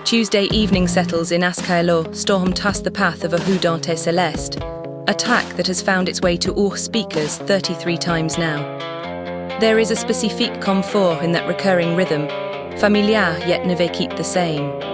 Tuesday evening settles in Ascaelo, Storm task the path of a Houdante Celeste, a track that has found its way to Our speakers 33 times now. There is a spécifique confort in that recurring rhythm, familiar yet never keep the same.